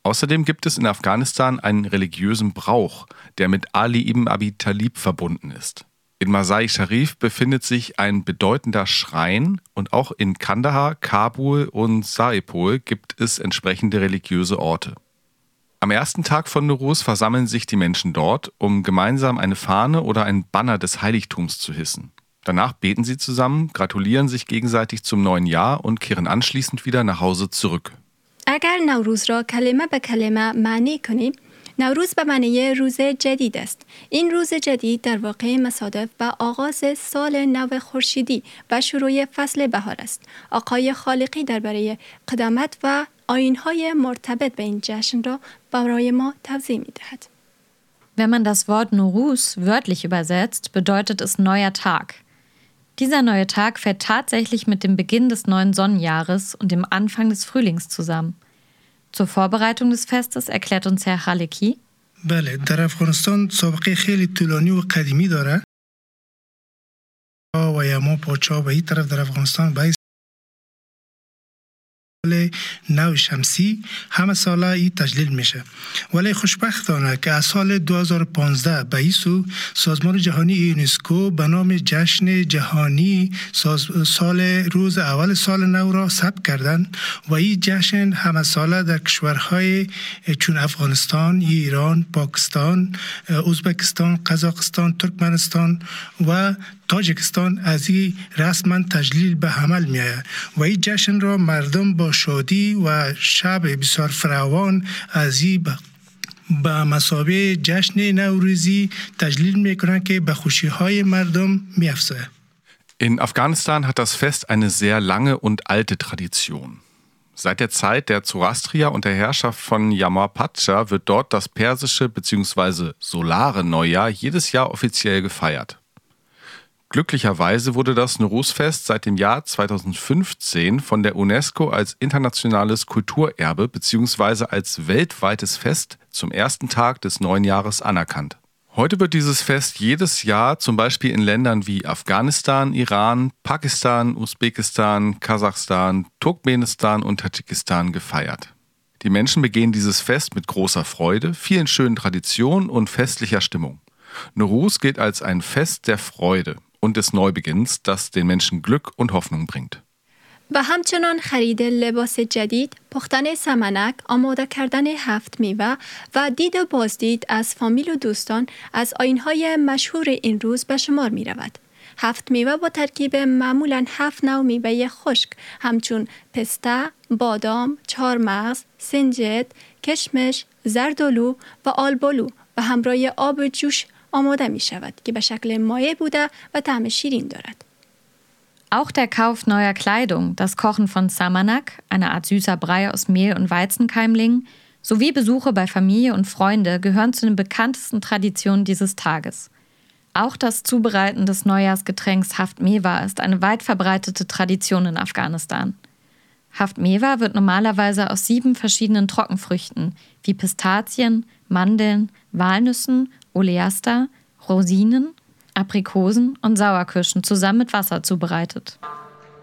Außerdem gibt es in Afghanistan einen religiösen Brauch, der mit Ali ibn Abi Talib verbunden ist. In Masai Sharif befindet sich ein bedeutender Schrein und auch in Kandahar, Kabul und Saipol gibt es entsprechende religiöse Orte. Am ersten Tag von Nowruz versammeln sich die Menschen dort, um gemeinsam eine Fahne oder ein Banner des Heiligtums zu hissen. Danach beten sie zusammen, gratulieren sich gegenseitig zum neuen Jahr und kehren anschließend wieder nach Hause zurück. اگر نوروز را کلمه به کلمه معنی کنیم، نوروز به معنی روز جدید است. این روز جدید در واقع مصادف با آغاز سال نو خورشیدی و شروع فصل بهار است. آقای خالقی درباره قدامت و آیین‌های مرتبط به این جشن را برای ما توضیح می‌دهد. Wenn man das Wort Nowruz wörtlich übersetzt, bedeutet es neuer Tag. Dieser neue Tag fällt tatsächlich mit dem Beginn des neuen Sonnenjahres und dem Anfang des Frühlings zusammen. Zur Vorbereitung des Festes erklärt uns Herr Khaleki. بله، در افغانستان سابقه خیلی طولانی و قدیمی داره و یما پاچا به این طرف در افغانستان به نو شمسی همه ساله ای تجلیل میشه، ولی خوشبختانه که از سال 2015 به این سو سازمان جهانی یونسکو به نام جشن جهانی سال روز اول سال نو را ثبت کردن و این جشن همه ساله در کشورهای چون افغانستان، ایران، پاکستان، ازبکستان، قزاقستان، ترکمنستان و تاجیکستان از این رسما تجلیل به عمل می آید و این جشن را مردم با شادی و شب بسیار فراوان از این به مثابه جشن نوروزی تجلیل می کنند که به خوشی های مردم می افزاید. In Afghanistan hat das Fest eine sehr lange und alte Tradition. Seit der Zeit der Zoroastrier und der Herrschaft von Yamar Pacha wird dort das persische bzw. solare Neujahr jedes Jahr offiziell gefeiert. Glücklicherweise wurde das Nowruz-Fest seit dem Jahr 2015 von der UNESCO als internationales Kulturerbe bzw. als weltweites Fest zum ersten Tag des neuen Jahres anerkannt. Heute wird dieses Fest jedes Jahr zum Beispiel in Ländern wie Afghanistan, Iran, Pakistan, Usbekistan, Kasachstan, Turkmenistan und Tadschikistan gefeiert. Die Menschen begehen dieses Fest mit großer Freude, vielen schönen Traditionen und festlicher Stimmung. Nowruz gilt als ein Fest der Freude und des Neubeginns, das den Menschen Glück und Hoffnung bringt. و همچنان خرید لباس جدید، پختن سمنک، آماده کردن هفت میوه و دید و بازدید از فامیل و دوستان از آیین‌های مشهور این روز به شمار می رود. هفت میوه با ترکیب معمولاً 7 نوع میوه خشک همچون پسته، بادام، چهارمغز، سنجد، کشمش، زردآلو و آلبالو و همراه آب جوش آماده می شود که به شکل مایع بوده و طعم شیرین دارد. Auch der Kauf neuer Kleidung, das Kochen von Samanak, eine Art süßer Brei aus Mehl und Weizenkeimlingen, sowie Besuche bei Familie und Freunde gehören zu den bekanntesten Traditionen dieses Tages. Auch das Zubereiten des Neujahrsgetränks Haft Mewa ist eine weit verbreitete Tradition in Afghanistan. Haft Mewa wird normalerweise aus 7 verschiedenen Trockenfrüchten wie Pistazien, Mandeln, Walnüssen, Oleaster, Rosinen, Aprikosen und Sauerkirschen zusammen mit Wasser zubereitet.